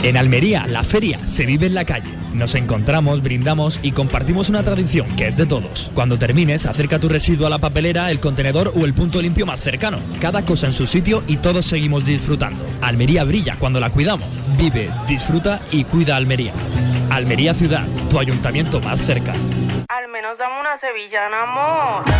En Almería, la feria se vive en la calle. Nos encontramos, brindamos y compartimos una tradición que es de todos. Cuando termines, acerca tu residuo a la papelera, el contenedor o el punto limpio más cercano. Cada cosa en su sitio y todos seguimos disfrutando. Almería brilla cuando la cuidamos. Vive, disfruta y cuida Almería. Almería Ciudad, tu ayuntamiento más cerca. Al menos dame una sevillana, amor.